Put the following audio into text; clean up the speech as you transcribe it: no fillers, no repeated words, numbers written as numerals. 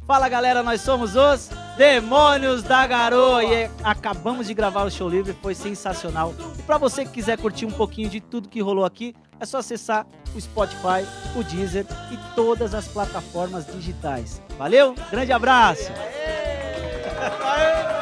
Fala galera, nós somos os Demônios da Garoa e acabamos de gravar o show livre, foi sensacional. E pra você que quiser curtir um pouquinho de tudo que rolou aqui, é só acessar o Spotify, o Deezer e todas as plataformas digitais. Valeu, grande abraço!